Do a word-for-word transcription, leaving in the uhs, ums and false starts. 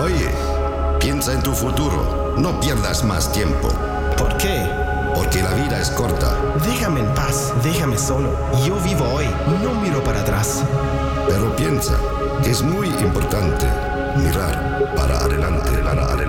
Oye, piensa en tu futuro. No pierdas más tiempo. ¿Por qué? Porque la vida es corta. Déjame en paz, déjame solo. Yo vivo hoy, no miro para atrás. Pero piensa, es muy importante mirar para adelante, para adelante.